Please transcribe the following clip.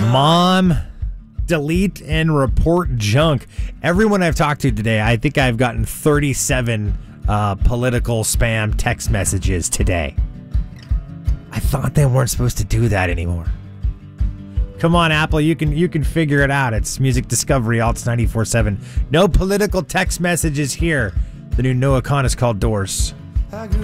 Mom, delete and report junk. Everyone I've talked to today, I think I've gotten 37 political spam text messages today. I thought they weren't supposed to do that anymore. Come on, Apple, you can figure it out. It's Music Discovery Alts 94.7. No political text messages here. The new Noah Khan is called Doors.